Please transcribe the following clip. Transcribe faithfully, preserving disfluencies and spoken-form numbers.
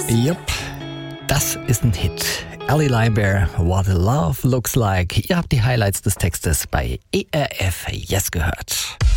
Jupp, das ist ein Hit. Ellie Leiber, What Love Looks Like. Ihr habt die Highlights des Textes bei E R F Yes gehört.